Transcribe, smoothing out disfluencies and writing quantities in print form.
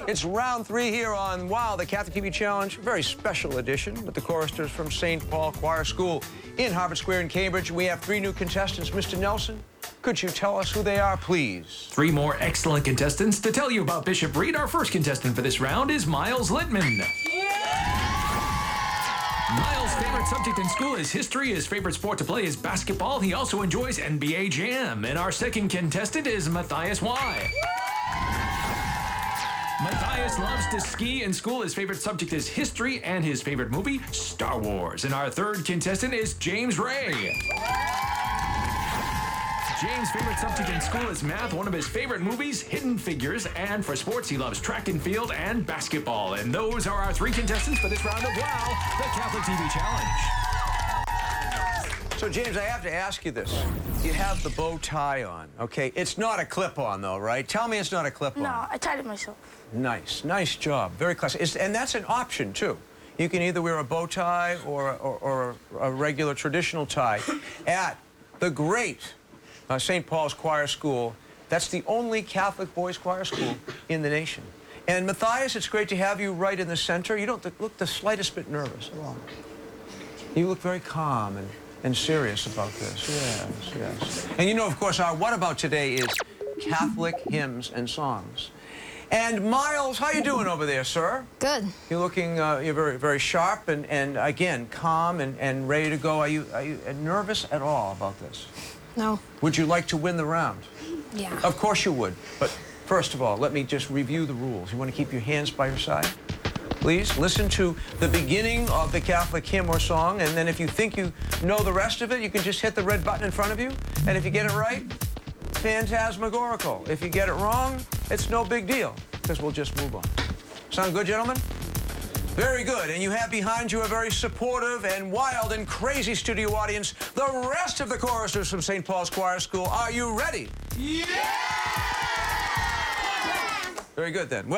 It's round 3 here on WOW, the Catholic TV Challenge, very special edition with the choristers from St. Paul Choir School in Harvard Square in Cambridge. We have 3 new contestants. Mr. Nelson, could you tell us who they are, please? 3 more excellent contestants. To tell you about Bishop Reed, our first contestant for this round is Miles Littman. Miles' favorite subject in school is history. His favorite sport to play is basketball. He also enjoys NBA Jam. And our second contestant is Matthias Y. Matthias loves to ski. In school, his favorite subject is history, and his favorite movie, Star Wars. And our third contestant is James Ray. James' favorite subject in school is math. One of his favorite movies, Hidden Figures. And for sports, he loves track and field and basketball. And those are our 3 contestants for this round of WOW, the Catholic TV Challenge. So, James, I have to ask you this. You have the bow tie on, okay? It's not a clip-on, though, right? Tell me it's not a clip-on. No, I tied it myself. Nice. Nice job. Very classy. And that's an option, too. You can either wear a bow tie or a regular traditional tie at the great St. Paul's Choir School. That's the only Catholic boys' choir school in the nation. And Matthias, it's great to have you right in the center. You don't look the slightest bit nervous at all. You look very calm and serious about this. Yes, yes. And you know, of course, our What About today is Catholic hymns and songs. And Miles, how you doing over there, sir? Good. You're looking, you're very, very sharp and again, calm and ready to go. Are you nervous at all about this? No. Would you like to win the round? Yeah. Of course you would. But first of all, let me just review the rules. You want to keep your hands by your side? Please listen to the beginning of the Catholic hymn or song, and then if you think you know the rest of it, you can just hit the red button in front of you. And if you get it right, phantasmagorical. If you get it wrong, it's no big deal, because we'll just move on. Sound good, gentlemen? Very good. And you have behind you a very supportive and wild and crazy studio audience. The rest of the choristers from St. Paul's Choir School. Are you ready? Yeah! Very good, then. Well